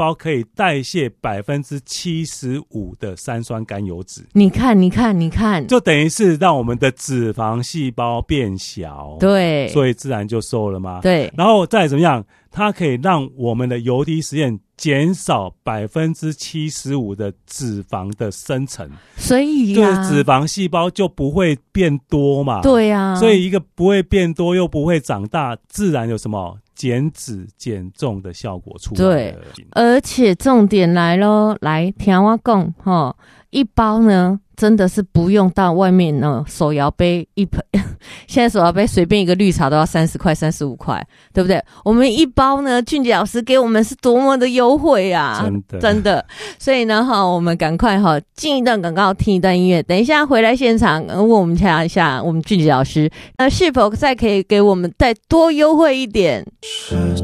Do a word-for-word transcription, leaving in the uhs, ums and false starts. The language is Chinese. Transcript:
包可以代谢百分之七十五的三酸甘油脂。 你看，你看，你看， 就等于是让我们的脂肪细胞变小， 对， 所以自然就瘦了嘛。 对， 然后再怎么样，它可以让我们的油滴实验减少百分之七十五的脂肪的生成， 所以对、 啊， 脂肪细胞就不会变多嘛。 对啊， 所以一个不会变多又不会长大，自然有什么减脂减重的效果出来了。 对，而且重点来咯，来听我讲齁，一包呢真的是不用到外面呢手摇杯一盆，现在手摇杯随便一个绿茶都要三十块、三十五块，对不对？我们一包呢，俊杰老师给我们是多么的优惠啊！ 真的， 真的。所以呢，哈，我们赶快哈进一段广告，听一段音乐，等一下回来现场，问我们查一下我们俊杰老师，呃，是否再可以给我们再多优惠一点？